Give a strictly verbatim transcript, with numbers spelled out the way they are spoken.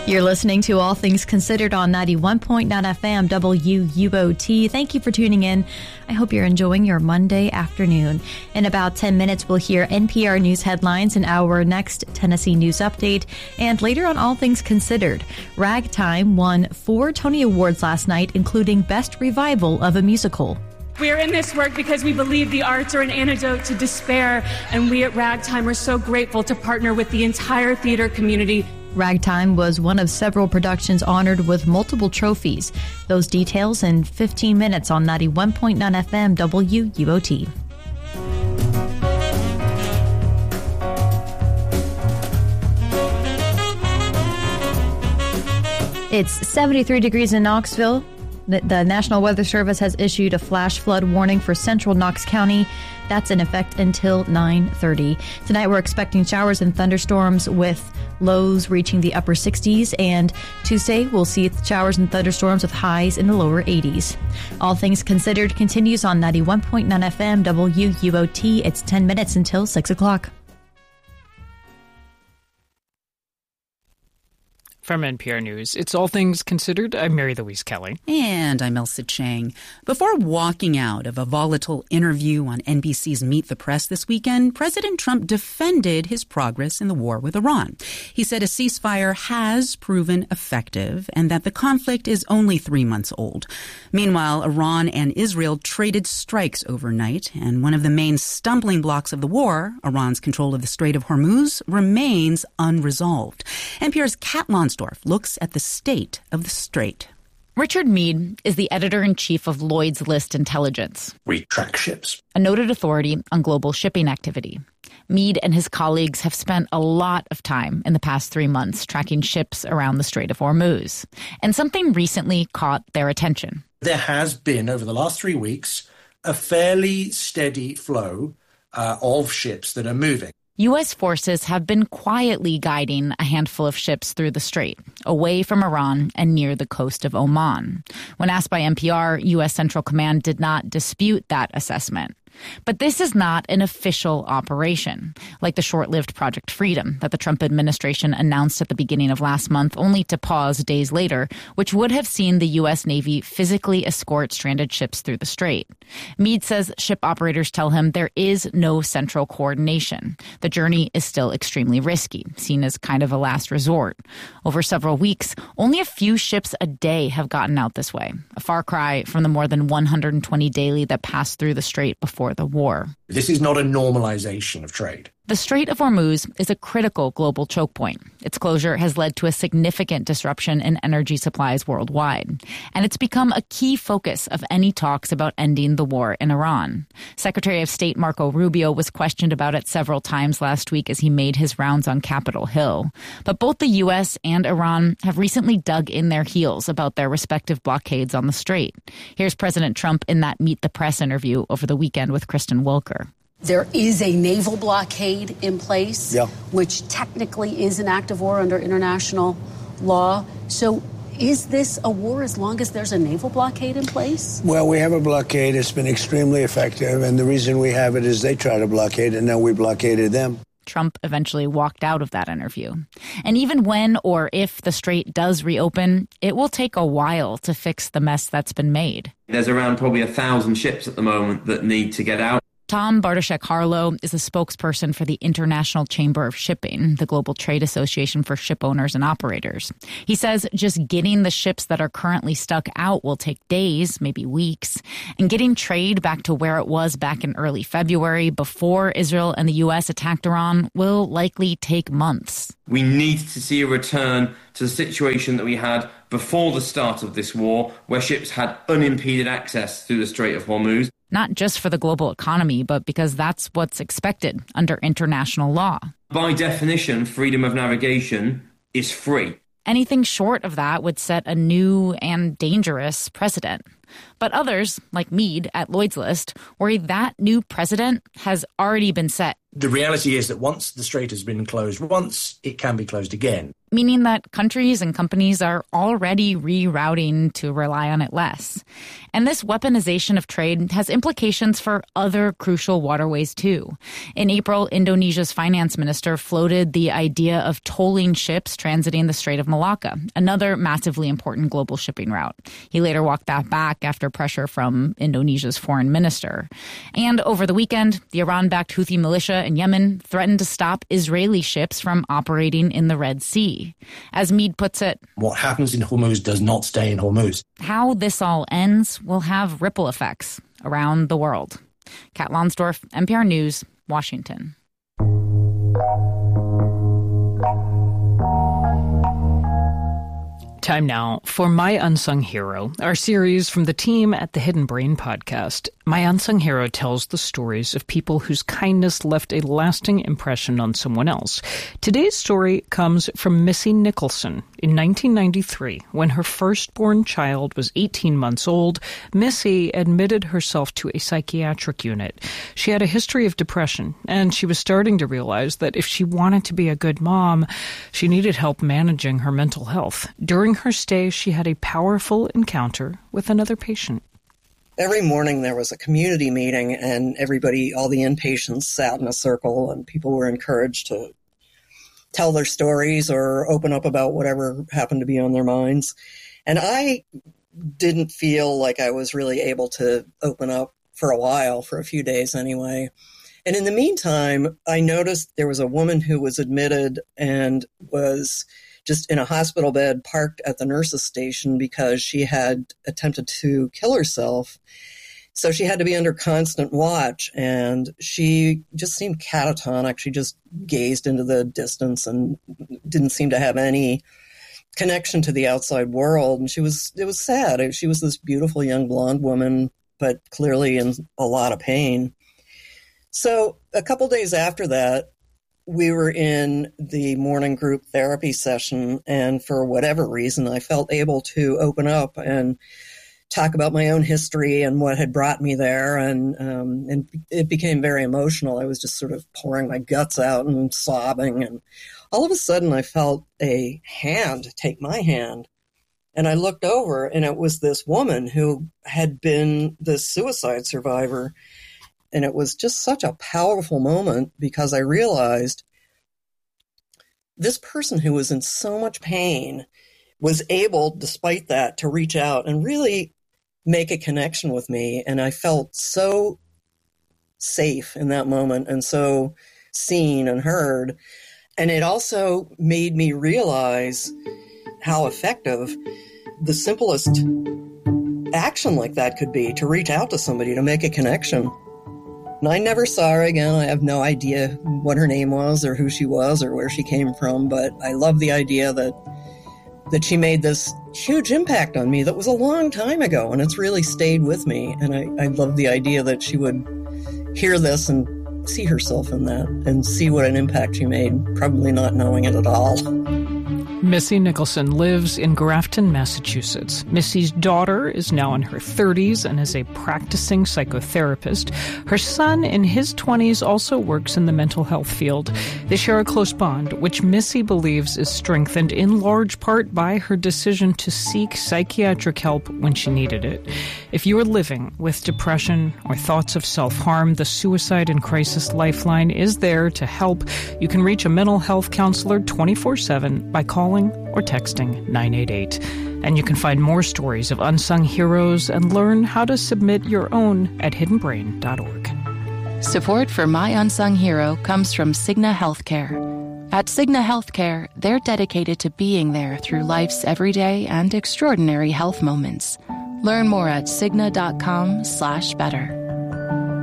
You're listening to All Things Considered on ninety-one point nine F M W U O T. Thank you for tuning in. I hope you're enjoying your Monday afternoon. In about ten minutes, we'll hear N P R News headlines in our next Tennessee News Update. And later on All Things Considered, Ragtime won four Tony Awards last night, including Best Revival of a Musical. We are in this work because we believe the arts are an antidote to despair, and we at Ragtime are so grateful to partner with the entire theater community. Ragtime was one of several productions honored with multiple trophies. Those details in fifteen minutes on ninety-one point nine F M W U O T. It's seventy-three degrees in Knoxville. The, the National Weather Service has issued a flash flood warning for central Knox County. That's in effect until nine thirty. Tonight we're expecting showers and thunderstorms with lows reaching the upper sixties, and Tuesday we'll see showers and thunderstorms with highs in the lower eighties. All Things Considered continues on ninety-one point nine F M W U O T. It's ten minutes until six o'clock. From N P R News, it's All Things Considered. I'm Mary Louise Kelly. And I'm Elsa Chang. Before walking out of a volatile interview on N B C's Meet the Press this weekend, President Trump defended his progress in the war with Iran. He said a ceasefire has proven effective and that the conflict is only three months old. Meanwhile, Iran and Israel traded strikes overnight, and one of the main stumbling blocks of the war, Iran's control of the Strait of Hormuz, remains unresolved. N P R's Kat Lonsdorf looks at the state of the strait. Richard Meade is the editor-in-chief of Lloyd's List Intelligence. We track ships. A noted authority on global shipping activity. Meade and his colleagues have spent a lot of time in the past three months tracking ships around the Strait of Hormuz. And something recently caught their attention. There has been, over the last three weeks, a fairly steady flow uh, of ships that are moving. U S forces have been quietly guiding a handful of ships through the strait, away from Iran and near the coast of Oman. When asked by N P R, U S Central Command did not dispute that assessment. But this is not an official operation, like the short-lived Project Freedom that the Trump administration announced at the beginning of last month, only to pause days later, which would have seen the U S Navy physically escort stranded ships through the strait. Meade says ship operators tell him there is no central coordination. The journey is still extremely risky, seen as kind of a last resort. Over several weeks, only a few ships a day have gotten out this way, a far cry from the more than one hundred twenty daily that passed through the strait before the war. This is not a normalization of trade. The Strait of Hormuz is a critical global choke point. Its closure has led to a significant disruption in energy supplies worldwide. And it's become a key focus of any talks about ending the war in Iran. Secretary of State Marco Rubio was questioned about it several times last week as he made his rounds on Capitol Hill. But both the U S and Iran have recently dug in their heels about their respective blockades on the strait. Here's President Trump in that Meet the Press interview over the weekend with Kristen Wilker. There is a naval blockade in place, yeah. which technically is an act of war under international law. So is this a war as long as there's a naval blockade in place? Well, we have a blockade. It's been extremely effective. And the reason we have it is they try to blockade, and now we blockaded them. Trump eventually walked out of that interview. And even when or if the strait does reopen, it will take a while to fix the mess that's been made. There's around probably a thousand ships at the moment that need to get out. Tom Bartoszek-Harlow is a spokesperson for the International Chamber of Shipping, the global trade association for ship owners and operators. He says just getting the ships that are currently stuck out will take days, maybe weeks, and getting trade back to where it was back in early February before Israel and the U S attacked Iran will likely take months. We need to see a return to the situation that we had before the start of this war, where ships had unimpeded access through the Strait of Hormuz. Not just for the global economy, but because that's what's expected under international law. By definition, freedom of navigation is free. Anything short of that would set a new and dangerous precedent. But others, like Meade at Lloyd's List, worry that new precedent has already been set the reality is that once the strait has been closed once, it can be closed again. Meaning that countries and companies are already rerouting to rely on it less. And this weaponization of trade has implications for other crucial waterways, too. In April, Indonesia's finance minister floated the idea of tolling ships transiting the Strait of Malacca, another massively important global shipping route. He later walked that back after pressure from Indonesia's foreign minister. And over the weekend, the Iran-backed Houthi militia in Yemen threatened to stop Israeli ships from operating in the Red Sea. As Mead puts it, what happens in Hormuz does not stay in Hormuz. How this all ends will have ripple effects around the world. Kat Lonsdorf, N P R News, Washington. Time now for My Unsung Hero, our series from the team at the Hidden Brain podcast. My Unsung Hero tells the stories of people whose kindness left a lasting impression on someone else. Today's story comes from Missy Nicholson. In nineteen ninety-three, when her firstborn child was eighteen months old, Missy admitted herself to a psychiatric unit. She had a history of depression, and she was starting to realize that if she wanted to be a good mom, she needed help managing her mental health. During her stay, she had a powerful encounter with another patient. Every morning there was a community meeting, and everybody, all the inpatients, sat in a circle, and people were encouraged to tell their stories or open up about whatever happened to be on their minds. And I didn't feel like I was really able to open up for a while, for a few days anyway. And in the meantime, I noticed there was a woman who was admitted and was just in a hospital bed parked at the nurse's station because she had attempted to kill herself. So she had to be under constant watch, and she just seemed catatonic. She just gazed into the distance and didn't seem to have any connection to the outside world. And she was, it was sad. She was this beautiful young blonde woman, but clearly in a lot of pain. So a couple days after that, we were in the morning group therapy session, and for whatever reason, I felt able to open up and talk about my own history and what had brought me there, and um, and it became very emotional. I was just sort of pouring my guts out and sobbing, and all of a sudden I felt a hand take my hand, and I looked over, and it was this woman who had been the suicide survivor. And it was just such a powerful moment because I realized this person who was in so much pain was able, despite that, to reach out and really make a connection with me. And I felt so safe in that moment and so seen and heard. And it also made me realize how effective the simplest action like that could be, to reach out to somebody, to make a connection. And I never saw her again. I have no idea what her name was or who she was or where she came from, but I love the idea that that she made this huge impact on me that was a long time ago, and it's really stayed with me. And I, I love the idea that she would hear this and see herself in that and see what an impact she made, probably not knowing it at all. Missy Nicholson lives in Grafton, Massachusetts. Missy's daughter is now in her thirties and is a practicing psychotherapist. Her son, in his twenties, also works in the mental health field. They share a close bond, which Missy believes is strengthened in large part by her decision to seek psychiatric help when she needed it. If you are living with depression or thoughts of self-harm, the Suicide and Crisis Lifeline is there to help. You can reach a mental health counselor twenty-four seven by calling or texting nine eight eight. And you can find more stories of unsung heroes and learn how to submit your own at hidden brain dot org. Support for My Unsung Hero comes from Cigna Healthcare. At Cigna Healthcare, they're dedicated to being there through life's everyday and extraordinary health moments. Learn more at cigna dot com slash better.